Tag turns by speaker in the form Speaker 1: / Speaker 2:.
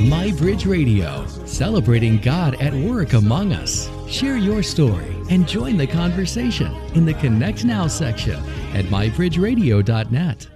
Speaker 1: MyBridge Radio, celebrating God at work among us. Share your story and join the conversation in the Connect Now section at mybridgeradio.net.